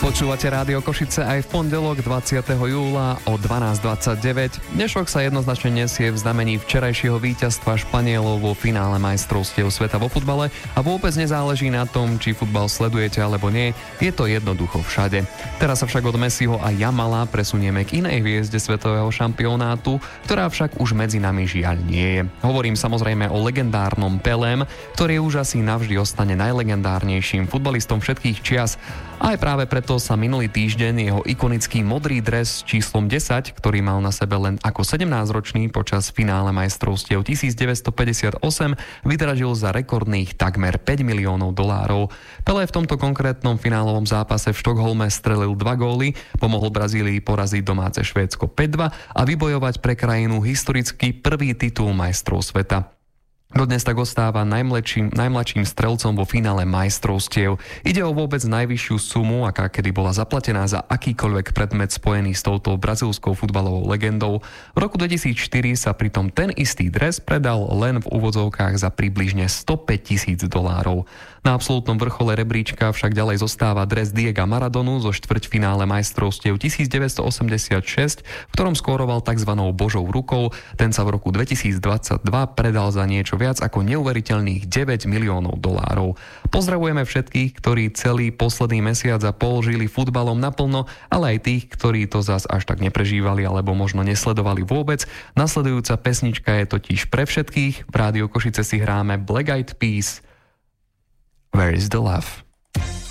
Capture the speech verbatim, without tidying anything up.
Počúvate Rádio Košice aj v pondelok dvadsiateho júla o dvanásť dvadsaťdeväť. Dnešok sa jednoznačne nesie v znamení včerajšieho víťazstva Španielov vo finále majstrovstiev sveta vo futbale a vôbec nezáleží na tom, či futbal sledujete alebo nie, je to jednoducho všade. Teraz sa však od Messiho a Jamala presunieme k inej hviezde svetového šampionátu, ktorá však už medzi nami žiaľ nie je. Hovorím samozrejme o legendárnom Pelém, ktorý už asi navždy ostane najlegendárnejším futbalistom všetkých čias. Aj práve preto sa minulý týždeň jeho ikonický modrý dres s číslom desať, ktorý mal na sebe len ako sedemnásťročný počas finále majstrovstiev devätnásťstopäťdesiatosem, vydražil za rekordných takmer päť miliónov dolárov. Pelé v tomto konkrétnom finálovom zápase v Štokholme strelil dva góly, pomohol Brazílii poraziť domáce Švédsko päť dva a vybojovať pre krajinu historicky prvý titul majstrov sveta. Dodnes tak ostáva najmladším, najmladším strelcom vo finále majstrovstiev. Ide o vôbec najvyššiu sumu, aká kedy bola zaplatená za akýkoľvek predmet spojený s touto brazílskou futbalovou legendou. V roku dvetisícštyri sa pritom ten istý dres predal len v úvodzovkách za približne stopäť tisíc dolárov. Na absolútnom vrchole rebríčka však ďalej zostáva dres Diega Maradonu zo štvrťfinále majstrovstiev devätnásťstoosemdesiatšesť, v ktorom skóroval tzv. Božou rukou. Ten sa v roku dvetisícdvadsaťdva predal za niečo viac ako neuveriteľných deväť miliónov dolárov. Pozdravujeme všetkých, ktorí celý posledný mesiac a pol žili futbalom naplno, ale aj tých, ktorí to zas až tak neprežívali alebo možno nesledovali vôbec. Nasledujúca pesnička je totiž pre všetkých. V Rádiu Košice si hráme Black Eyed Peas. Where is the love?